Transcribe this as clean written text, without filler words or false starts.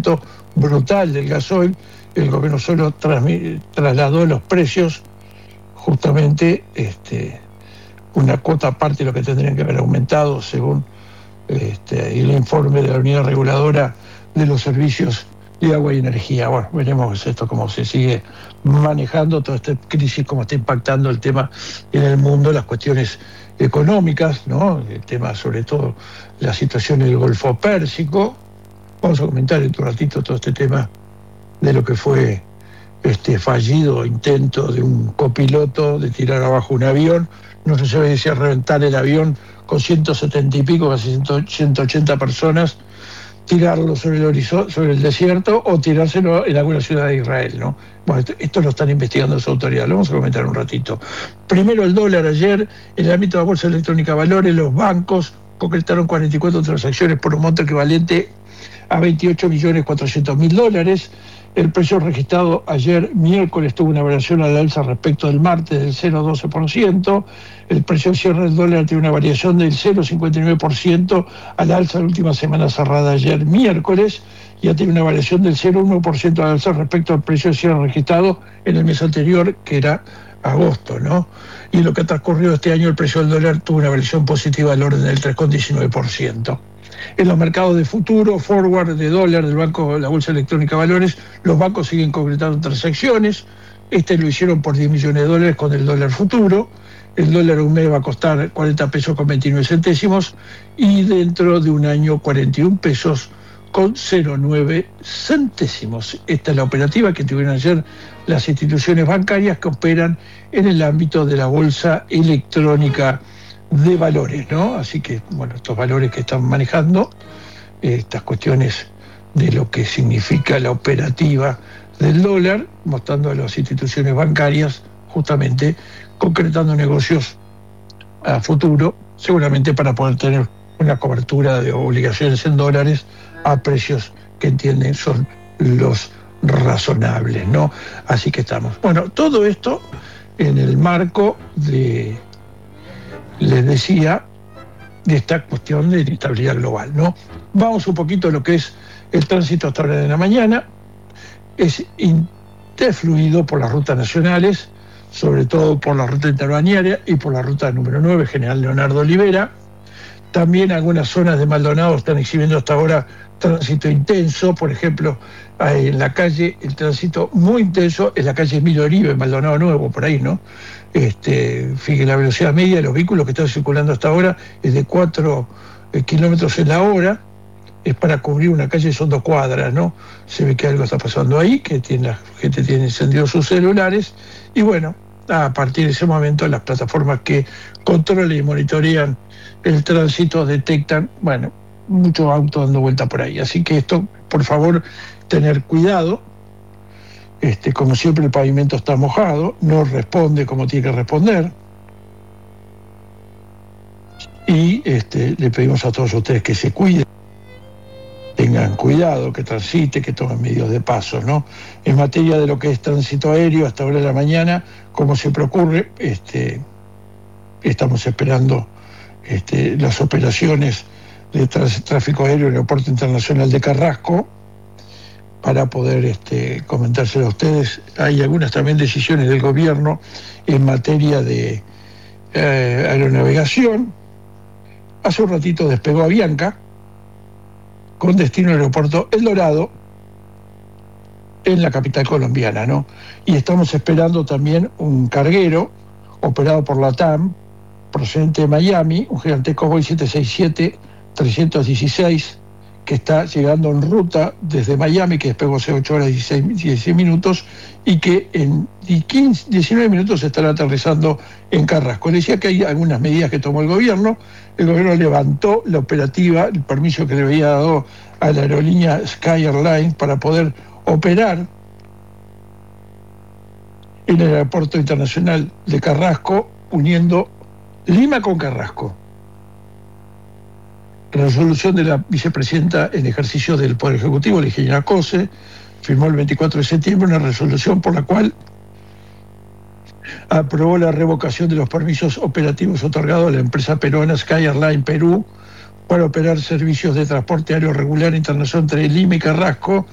brutal del gasoil, el gobierno solo trasladó los precios justamente una cuota aparte de lo que tendrían que haber aumentado según el informe de la unidad reguladora de los servicios de agua y energía. Bueno, veremos esto cómo se sigue manejando, toda esta crisis, cómo está impactando el tema en el mundo, las cuestiones económicas, ¿no? El tema, sobre todo, la situación en el Golfo Pérsico. Vamos a comentar en un ratito todo este tema de lo que fue fallido intento de un copiloto de tirar abajo un avión. No se sabe si reventar el avión con 170 y pico, casi 180 personas, tirarlo sobre el horizonte, sobre el desierto, o tirárselo en alguna ciudad de Israel, ¿no? Bueno, esto lo están investigando las autoridades, lo vamos a comentar un ratito. Primero, el dólar ayer, en el ámbito de la Bolsa Electrónica de Valores, los bancos concretaron 44 transacciones por un monto equivalente a $28.400.000. El precio registrado ayer miércoles tuvo una variación al alza respecto del martes del 0,12%. El precio de cierre del dólar tiene una variación del 0,59% al alza la última semana cerrada ayer miércoles. Ya tiene una variación del 0,1% al alza respecto al precio de cierre registrado en el mes anterior, que era agosto, ¿no? Y en lo que transcurrió este año, el precio del dólar tuvo una variación positiva del orden del 3,19%. En los mercados de futuro, forward de dólar del banco, la Bolsa Electrónica de Valores, los bancos siguen concretando transacciones. Lo hicieron por $10 millones con el dólar futuro. El dólar un mes va a costar 40 pesos con 29 centésimos y dentro de un año 41 pesos con 0,9 centésimos. Esta es la operativa que tuvieron ayer las instituciones bancarias que operan en el ámbito de la Bolsa Electrónica de Valores, ¿no? Así que, bueno, estos valores que están manejando, estas cuestiones de lo que significa la operativa del dólar, mostrando a las instituciones bancarias justamente concretando negocios a futuro, seguramente para poder tener una cobertura de obligaciones en dólares a precios que entienden son los razonables, ¿no? Así que estamos. Bueno, todo esto en el marco de, les decía, de esta cuestión de inestabilidad global, ¿no? Vamos un poquito a lo que es el tránsito hasta ahora de la mañana. Es fluido por las rutas nacionales, sobre todo por la ruta interbalnearia y por la ruta número 9, General Leonardo Olivera. También algunas zonas de Maldonado están exhibiendo hasta ahora tránsito intenso. Por ejemplo, en la calle, el tránsito muy intenso es la calle Emilio Oribe, Maldonado Nuevo, por ahí, ¿no? Fíjense, la velocidad media de los vehículos que están circulando hasta ahora es de 4 kilómetros en la hora. Es para cubrir una calle, son 2 cuadras, ¿no? Se ve que algo está pasando ahí, que la gente tiene encendidos sus celulares. Y bueno, a partir de ese momento las plataformas que controlan y monitorean el tránsito detectan, bueno, muchos autos dando vuelta por ahí. Así que esto, por favor, tener cuidado. Como siempre, el pavimento está mojado, no responde como tiene que responder. Y le pedimos a todos ustedes que se cuiden, tengan cuidado, que transiten, que tomen medios de paso, ¿no? En materia de lo que es tránsito aéreo, hasta ahora de la mañana, como siempre ocurre, estamos esperando las operaciones de tráfico aéreo en el Aeropuerto Internacional de Carrasco para poder comentárselo a ustedes. Hay algunas también decisiones del gobierno en materia de aeronavegación. Hace un ratito despegó Avianca con destino al aeropuerto El Dorado en la capital colombiana, ¿no? Y estamos esperando también un carguero operado por la TAM procedente de Miami, un gigantesco Boeing 767-316 que está llegando en ruta desde Miami, que despegó hace 8 horas y 16 minutos y que en 19 minutos estará aterrizando en Carrasco. Le decía que hay algunas medidas que tomó el gobierno. El gobierno levantó la operativa, el permiso que le había dado a la aerolínea Sky Airlines para poder operar en el aeropuerto internacional de Carrasco, uniendo Lima con Carrasco. La resolución de la vicepresidenta en ejercicio del Poder Ejecutivo, la ingeniera Cose, firmó el 24 de septiembre una resolución por la cual aprobó la revocación de los permisos operativos otorgados a la empresa peruana Sky Airlines Perú para operar servicios de transporte aéreo regular internacional entre Lima y Carrasco